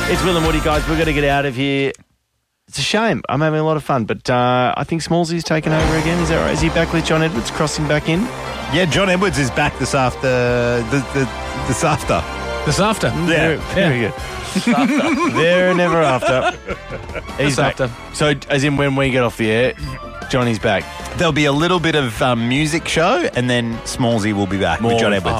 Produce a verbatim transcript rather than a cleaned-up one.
It's Will and Woody, guys. We've got to get out of here. It's a shame. I'm having a lot of fun, but uh, I think Smallsy's taken over again. Is that right? Is he back with John Edwards crossing back in? Yeah, John Edwards is back this after. The, the, this after. This after. Yeah. Very good. There and never after. He's This back. after. So, as in when we get off the air, Johnny's back. There'll be a little bit of um, music show, and then Smallsy will be back More with John of- Edwards.